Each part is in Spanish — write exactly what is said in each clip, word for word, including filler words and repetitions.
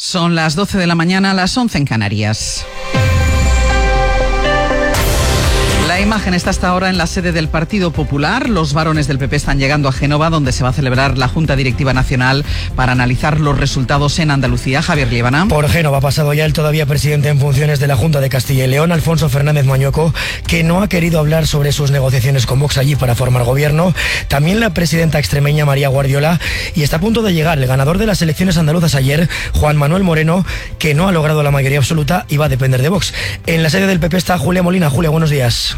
Son las doce de la mañana, las once en Canarias. La imagen está hasta ahora en la sede del Partido Popular. Los varones del P P están llegando a Génova, donde se va a celebrar la Junta Directiva Nacional para analizar los resultados en Andalucía. Javier Líbana. Por Génova ha pasado ya el todavía presidente en funciones de la Junta de Castilla y León, Alfonso Fernández Mañueco, que no ha querido hablar sobre sus negociaciones con Vox allí para formar gobierno. También la presidenta extremeña María Guardiola, y está a punto de llegar el ganador de las elecciones andaluzas ayer, Juan Manuel Moreno, que no ha logrado la mayoría absoluta y va a depender de Vox. En la sede del P P está Julia Molina. Julia, buenos días.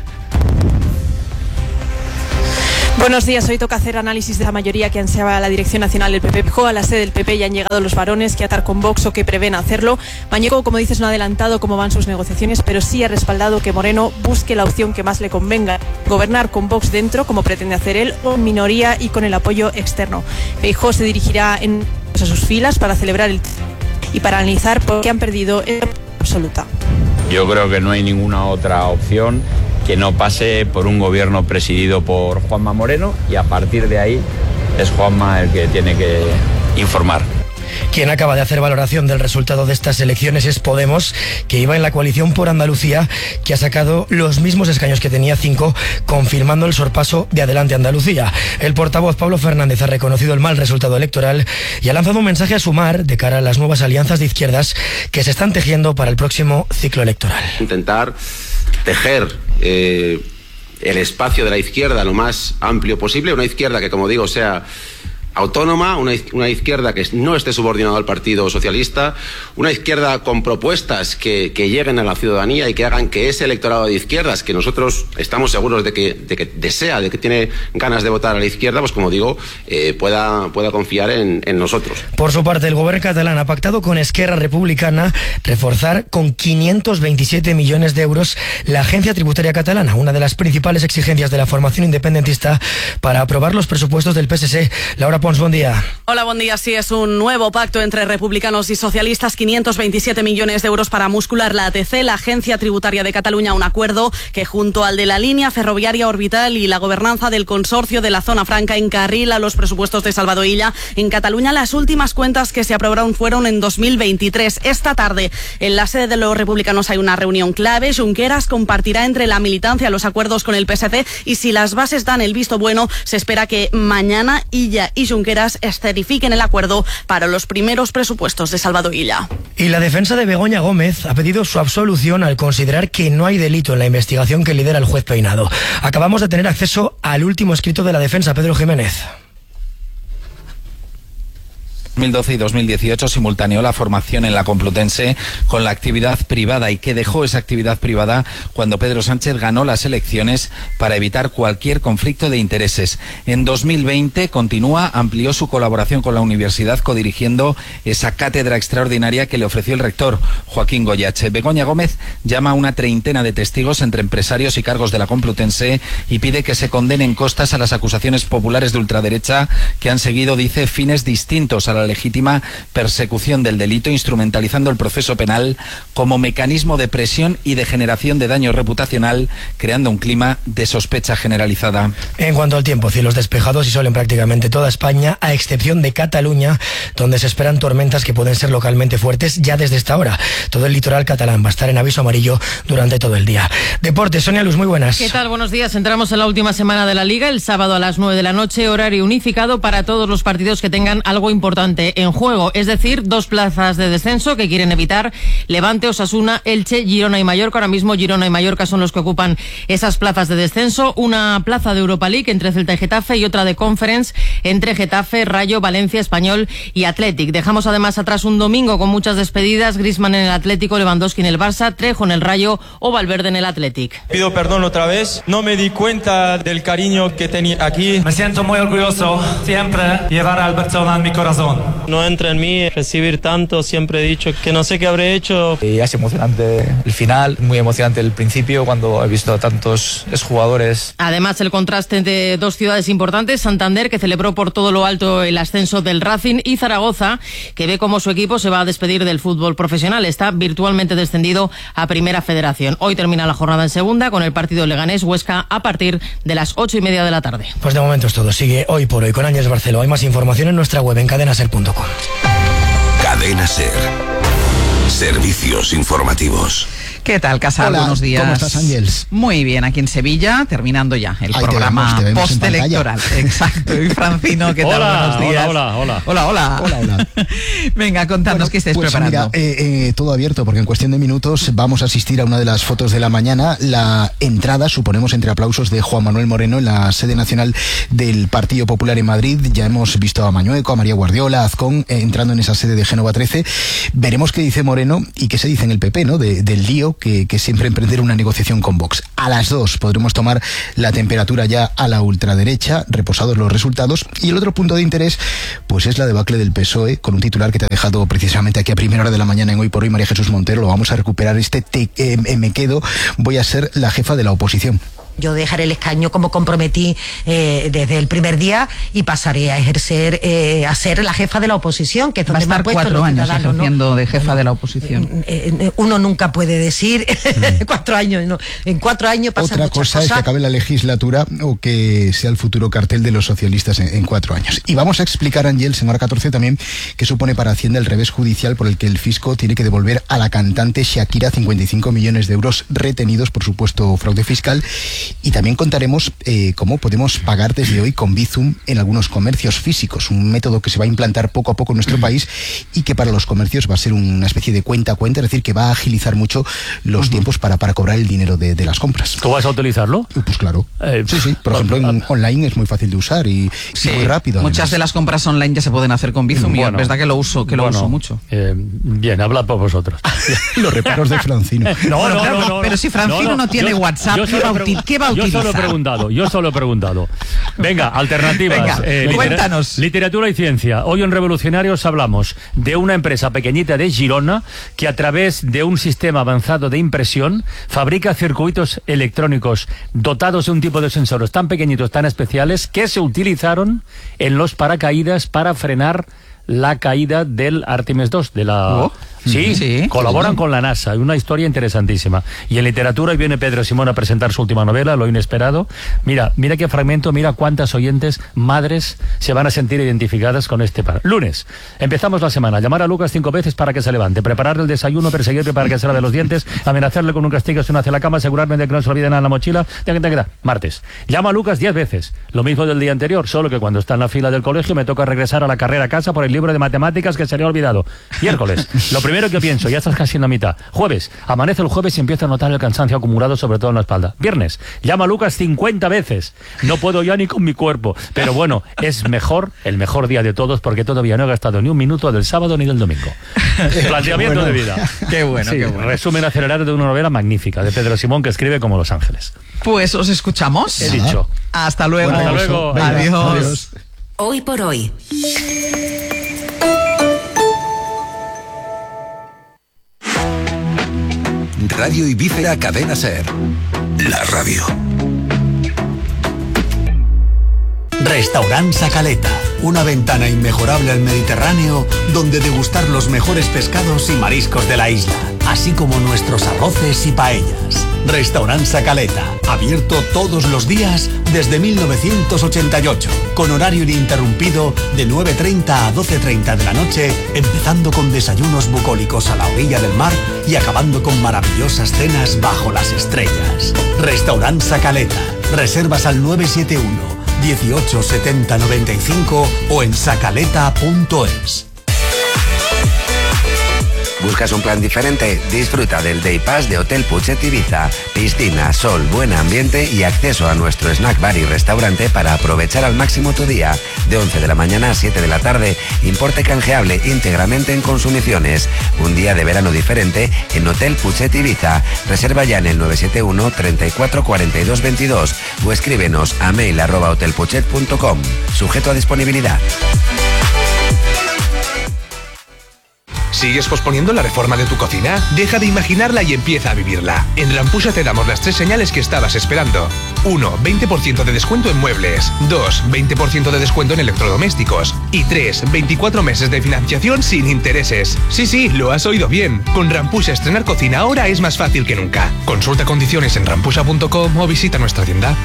Buenos días, hoy toca hacer análisis de la mayoría que ansiaba la Dirección Nacional del P P. A la sede del P P ya han llegado los varones que atar con Vox o que prevén hacerlo. Mañueco, como dices, no ha adelantado cómo van sus negociaciones, pero sí ha respaldado que Moreno busque la opción que más le convenga: gobernar con Vox dentro, como pretende hacer él, o en minoría y con el apoyo externo. Feijóo se dirigirá en, a sus filas para celebrar el y para analizar por qué han perdido en absoluta. Yo creo que no hay ninguna otra opción que no pase por un gobierno presidido por Juanma Moreno, y a partir de ahí es Juanma el que tiene que informar. Quien acaba de hacer valoración del resultado de estas elecciones es Podemos, que iba en la coalición por Andalucía, que ha sacado los mismos escaños que tenía, cinco, confirmando el sorpaso de Adelante Andalucía. El portavoz Pablo Fernández ha reconocido el mal resultado electoral y ha lanzado un mensaje a Sumar de cara a las nuevas alianzas de izquierdas que se están tejiendo para el próximo ciclo electoral. Intentar tejer eh, el espacio de la izquierda lo más amplio posible, una izquierda que, como digo, sea autónoma, una, una izquierda que no esté subordinada al Partido Socialista, una izquierda con propuestas que, que lleguen a la ciudadanía y que hagan que ese electorado de izquierdas, que nosotros estamos seguros de que, de que desea, de que tiene ganas de votar a la izquierda, pues como digo, eh, pueda, pueda confiar en, en nosotros. Por su parte, el gobierno catalán ha pactado con Esquerra Republicana reforzar con quinientos veintisiete millones de euros la agencia tributaria catalana, una de las principales exigencias de la formación independentista para aprobar los presupuestos del P S C. Laura Pons, buen día. Hola, buen día. Sí, es un nuevo pacto entre republicanos y socialistas, quinientos veintisiete millones de euros para muscular la A T C, la Agencia Tributaria de Cataluña, un acuerdo que junto al de la línea ferroviaria orbital y la gobernanza del consorcio de la zona franca encarrila los presupuestos de Salvador Illa. En Cataluña, las últimas cuentas que se aprobaron fueron en dos mil veintitrés. Esta tarde, en la sede de los republicanos hay una reunión clave. Junqueras compartirá entre la militancia los acuerdos con el P S C y si las bases dan el visto bueno, se espera que mañana Illa y Junqueras certifiquen el acuerdo para los primeros presupuestos de Salvador Illa. Y la defensa de Begoña Gómez ha pedido su absolución al considerar que no hay delito en la investigación que lidera el juez Peinado. Acabamos de tener acceso al último escrito de la defensa, Pedro Jiménez. dos mil doce y dos mil dieciocho simultaneó la formación en la Complutense con la actividad privada y que dejó esa actividad privada cuando Pedro Sánchez ganó las elecciones para evitar cualquier conflicto de intereses. En dos mil veinte continúa, amplió su colaboración con la universidad codirigiendo esa cátedra extraordinaria que le ofreció el rector Joaquín Goyache. Begoña Gómez llama a una treintena de testigos entre empresarios y cargos de la Complutense y pide que se condenen costas a las acusaciones populares de ultraderecha que han seguido, dice, fines distintos a la legítima persecución del delito, instrumentalizando el proceso penal como mecanismo de presión y de generación de daño reputacional, creando un clima de sospecha generalizada. En cuanto al tiempo, cielos despejados y sol en prácticamente toda España, a excepción de Cataluña, donde se esperan tormentas que pueden ser localmente fuertes ya desde esta hora. Todo el litoral catalán va a estar en aviso amarillo durante todo el día. Deportes, Sonia Luz, muy buenas. ¿Qué tal? Buenos días. Entramos en la última semana de la Liga, el sábado a las nueve de la noche, horario unificado para todos los partidos que tengan algo importante en juego, es decir, dos plazas de descenso que quieren evitar Levante, Osasuna, Elche, Girona y Mallorca. Ahora mismo Girona y Mallorca son los que ocupan esas plazas de descenso. Una plaza de Europa League entre Celta y Getafe y otra de Conference entre Getafe, Rayo, Valencia, Español y Athletic. Dejamos además atrás un domingo con muchas despedidas: Griezmann en el Atlético, Lewandowski en el Barça, Trejo en el Rayo o Valverde en el Athletic. Pido perdón otra vez, no me di cuenta del cariño que tenía aquí. Me siento muy orgulloso siempre llevar a Alberto en mi corazón. No entra en mí recibir tanto, siempre he dicho que no sé qué habré hecho. Y es emocionante el final, muy emocionante el principio cuando he visto a tantos exjugadores. Además, el contraste entre dos ciudades importantes, Santander, que celebró por todo lo alto el ascenso del Racing, y Zaragoza, que ve cómo su equipo se va a despedir del fútbol profesional. Está virtualmente descendido a Primera Federación. Hoy termina la jornada en segunda con el partido Leganés-Huesca a partir de las ocho y media de la tarde. Pues de momento es todo. Sigue Hoy por Hoy con Ángels Barceló. Hay más información en nuestra web en cadena ser punto com. Cadena Ser. Servicios informativos. ¿Qué tal, Casal? Hola, buenos días. ¿cómo estás, Ángels? Muy bien, aquí en Sevilla, terminando ya el Ahí programa te vemos, te vemos postelectoral. Exacto. Y Francino, ¿qué tal? Hola, buenos días. hola, hola, hola. Hola, hola. hola. Venga, contadnos Bueno, qué estáis pues preparando. Mira, eh, eh, todo abierto, porque en cuestión de minutos vamos a asistir a una de las fotos de la mañana, la entrada, suponemos, entre aplausos de Juan Manuel Moreno en la sede nacional del Partido Popular en Madrid. Ya hemos visto a Mañueco, a María Guardiola, a Azcón, eh, entrando en esa sede de Génova trece. Veremos qué dice Moreno y qué se dice en el P P, ¿no? De, del lío que, que siempre emprender una negociación con Vox. A las dos podremos tomar la temperatura ya a la ultraderecha, reposados los resultados. Y el otro punto de interés, pues es la debacle del P S O E, con un titular que te ha dejado precisamente aquí a primera hora de la mañana en Hoy por Hoy, María Jesús Montero. Lo vamos a recuperar. Este te, eh, me quedo, voy a ser la jefa de la oposición. Yo dejaré el escaño como comprometí eh, desde el primer día y pasaré a ejercer, eh, a ser la jefa de la oposición, que es donde Va a estar me han puesto cuatro los años ciudadanos, ejerciendo ¿no? de jefa Bueno, de la oposición. Eh, eh, uno nunca puede decir mm. cuatro años, no. En cuatro años pasan Otra muchas cosa cosas. es que acabe la legislatura o que sea el futuro cartel de los socialistas en, en cuatro años. Y vamos a explicar, Ángel, en hora catorce también, qué supone para Hacienda el revés judicial por el que el fisco tiene que devolver a la cantante Shakira cincuenta y cinco millones de euros retenidos por supuesto fraude fiscal. Y también contaremos Eh, cómo podemos pagar desde hoy con Bizum en algunos comercios físicos, un método que se va a implantar poco a poco en nuestro país y que para los comercios va a ser una especie de cuenta a cuenta, es decir, que va a agilizar mucho los uh-huh. tiempos para, para cobrar el dinero de, de las compras. ¿Tú vas a utilizarlo? Pues claro. Eh, sí, sí. Por ejemplo, en online es muy fácil de usar y, sí, y muy rápido. Muchas además. de las compras online ya se pueden hacer con Bizum bueno, y es verdad que lo uso, que lo bueno, uso mucho. Eh, bien, hablad por vosotros. Los reparos de Francino. No, bueno, no, claro, no, no, pero si Francino no, no, no tiene yo, WhatsApp, yo ¿qué, va a ¿qué va a utilizar? Yo solo he preguntado, yo solo he preguntado. Venga, alternativas. Venga, eh, cuéntanos. Literatura y ciencia. Hoy en Revolucionarios hablamos de una empresa pequeñita de Girona que a través de un sistema avanzado de impresión fabrica circuitos electrónicos dotados de un tipo de sensores tan pequeñitos, tan especiales, que se utilizaron en los paracaídas para frenar la caída del Artemis dos, de la... Oh. Sí, sí, colaboran con la NASA, una historia interesantísima. Y en literatura, y viene Pedro Simón a presentar su última novela, Lo inesperado. Mira, mira qué fragmento, mira cuántas oyentes, madres, se van a sentir identificadas con este par. Lunes, empezamos la semana, llamar a Lucas cinco veces para que se levante, prepararle el desayuno, perseguirle para que se lave los dientes, amenazarle con un castigo si no hace la cama, asegurarme de que no se olvide nada en la mochila. Martes, llama a Lucas diez veces, lo mismo del día anterior, solo que cuando está en la fila del colegio me toca regresar a la carrera a casa por el libro de matemáticas que se le ha olvidado. Miércoles, lo primero que pienso, ya estás casi en la mitad. Jueves, amanece el jueves y empiezo a notar el cansancio acumulado, sobre todo en la espalda. Viernes, llama a Lucas cincuenta veces. No puedo ya ni con mi cuerpo. Pero bueno, es mejor, el mejor día de todos, porque todavía no he gastado ni un minuto del sábado ni del domingo. Planteamiento bueno. de vida. Qué bueno, sí, qué bueno. Resumen acelerado de una novela magnífica de Pedro Simón que escribe como Los Ángeles. Pues os escuchamos. He dicho. Hasta luego. Bueno, hasta luego. Venga, adiós. Adiós. Hoy por hoy. Radio Ibiza Cadena Ser. La radio. Restaurant Sacaleta, una ventana inmejorable al Mediterráneo donde degustar los mejores pescados y mariscos de la isla, así como nuestros arroces y paellas. Restaurant Sacaleta, abierto todos los días desde mil novecientos ochenta y ocho, con horario ininterrumpido de nueve treinta a doce treinta de la noche, empezando con desayunos bucólicos a la orilla del mar y acabando con maravillosas cenas bajo las estrellas. Restaurant Sacaleta, reservas al nueve siete uno dieciocho setenta noventa y cinco o en sacaleta punto es. ¿Buscas un plan diferente? Disfruta del Day Pass de Hotel Puchet Ibiza. Piscina, sol, buen ambiente y acceso a nuestro snack bar y restaurante para aprovechar al máximo tu día. De once de la mañana a siete de la tarde, importe canjeable íntegramente en consumiciones. Un día de verano diferente en Hotel Puchet Ibiza. Reserva ya en el nueve siete uno treinta y cuatro cuarenta y dos veintidós o escríbenos a mail arroba hotelpuchet punto com. Sujeto a disponibilidad. ¿Sigues posponiendo la reforma de tu cocina? Deja de imaginarla y empieza a vivirla. En Rampusa te damos las tres señales que estabas esperando. uno. veinte por ciento de descuento en muebles. dos. veinte por ciento de descuento en electrodomésticos. Y tres. veinticuatro meses de financiación sin intereses. Sí, sí, lo has oído bien. Con Rampusa estrenar cocina ahora es más fácil que nunca. Consulta condiciones en rampusa punto com o visita nuestra tienda.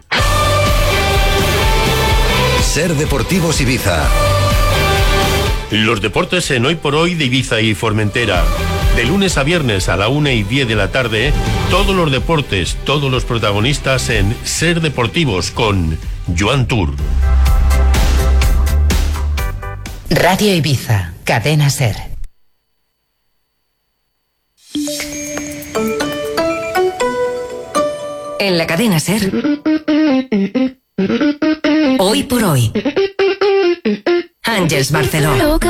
Ser Deportivos Ibiza. Los deportes en Hoy por Hoy de Ibiza y Formentera. De lunes a viernes a la una y diez de la tarde, todos los deportes, todos los protagonistas en Ser Deportivos con Joan Tour. Radio Ibiza, Cadena Ser. En la Cadena Ser. Hoy por Hoy. Ángeles Barceló.